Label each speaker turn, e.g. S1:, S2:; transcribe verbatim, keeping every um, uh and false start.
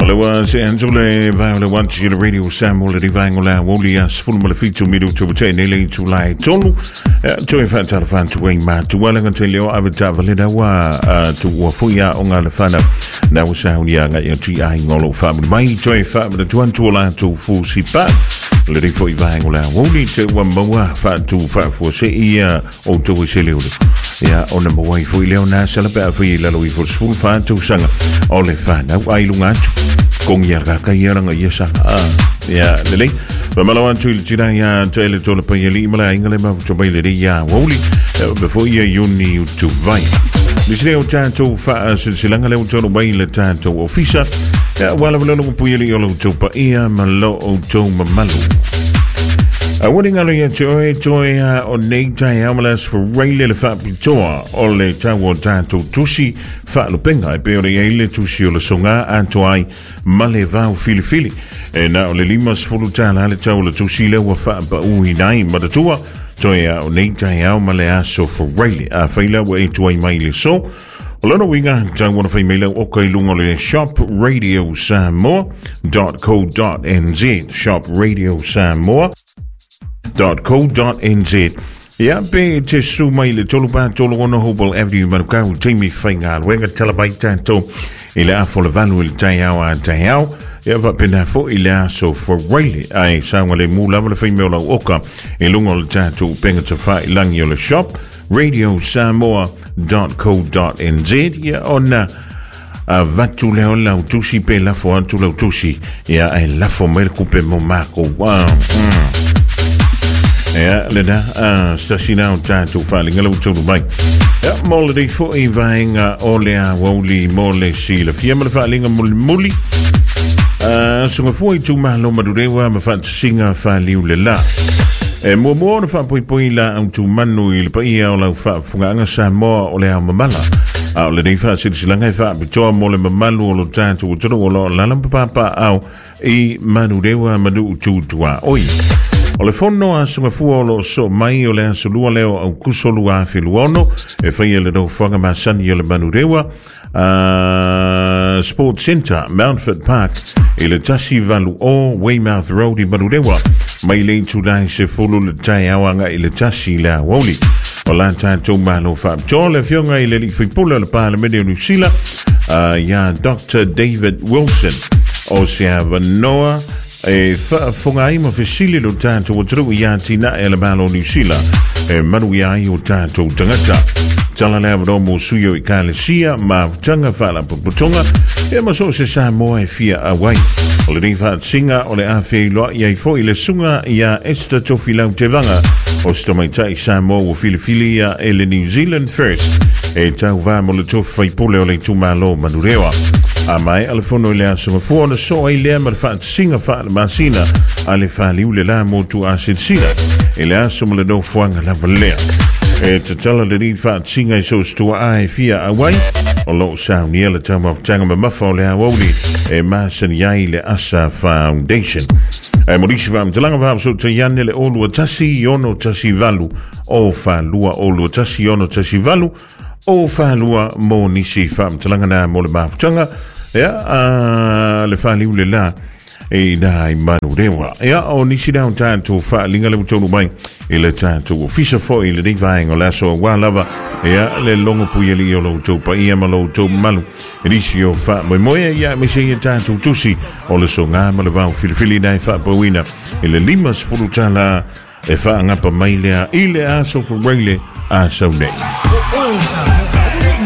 S1: Lewa se anzule vai le want you the radio sam ole di vai ngola woli as full mal fitu midu to bete nele to lai tonu to fa ta fa to wing ma to wala ngal leo avita valida wa to wa fuya onga le fana na wa sa unia nga ya ti ai ngolo fa mai to fa de tuan to la to fu si pa le di foi vai ngola woli te wa ma fa to fa fu se ia o to se leo ya ona mo wai fu leo na sala pa fu la lo i fu fu fa to sanga ole fa na ai lunga kong yarga ka yaranga yesa ah ya lele ba malawan tu iltira ya tele tole pa yeli mala ingale ma to baile ya woli before ya yuni to vai misle o tanto fa silsilanga le to baile tanto ofisa ya wala wala no puyeli yo to pa ia malo o to malu a winning alo ya joy joy on neita amalas for raile le fa pitoa ole tawo tanto tusi fa lo penga e pe ile tusi o le songa anto ai maleva o fili fili e na ole limas fulutana le tawo le tusi le wa fa ba ui nai madatua joy on neita amalas for raile a faila wa e to ai mai so Olona winga tang wana fai maila o kai lunga le shop radio samoa dot co dot n z shop radio samoa dot co dot n z ya be te su mai le tolu pa tolu ona hobel avenue manuka u timi fainga wenga telebai tanto ile afo le vanu il taiao a taiao ya va pena fo ile so for really ai sanga le mula le fai mela oka e lunga le tanto penga te fai langi le shop radio samoa dot co dot n z ya ona a vatu le ola utusi pe la fo antu le utusi ya ai la fo mel kupe mo mako wow ja leda ah stasina o tanto fali ngalo to mai ja mole di fo i vainga olea woli mole si la fiamma fali ngam muli ah so fo i tu malo madurewa ma fa singa fali ulela e mo mo fa poi poi la un tu manu il pa ia o la fa funga sa mo o le mamala a le dei fa si silanga fa to mo le mamalu o tanto to lo la la papa au i madurewa madu tu tua oi o le fono a sunga fuolo so mai o le anso lua leo au kusolu a filuono e fai le do whanga masani o le manurewa uh, Sports Centre Mountford Park e le tasi valu o Weymouth Road i manurewa mai le tulai se fulu le tai awanga i le tasi la woli o la tatou malo fa to le fionga i le li fipula le parlemene o New Zealand uh, ya Doctor David Wilson o se avanoa e fa fongai mo fesili lo tanto o tru ya tina e le malo New Zealand e manu ya i tanto tangata tala le avro mo suyo i kalesia ma tanga fala putonga e ma so se sa mo e fia awai o le rifa singa o le afe lo ya i fo i le sunga ya esta to fila te vanga o sto mai tai sa mo o fili fili ya e le New Zealand first e tau va mo le to fai pole o le tu malo manurewa a mai al fono le aso fo no so ai le mar fa singa fa masina ale fa li le la mo tu asitsina e le aso mo le do fuanga la valea e te tala le ni fa singa so sto ai fia awai o lo sa ni le tama tanga ma fa le awoli e masen yai le asa foundation e morisi vam te langa vam so te yanne le olu tasi yono tasi valu o fa lua olu tasi yono tasi valu o fa lua mo nisi fam te langa na mo le mafutanga ya a le fa liu le la e dai manu rewa ya o nisi down tanto fa linga le tonu mai e le tanto ofisa fo i le dei vai ngola so wa lava ya le longo puyeli yo lo to pa ia malo to malu nisi yo fa mo mo ya me se tanto tusi o le so nga ma le va fili fili dai fa po wina e le limas fulutala e fa nga pa mai le ile aso fo rele a so ne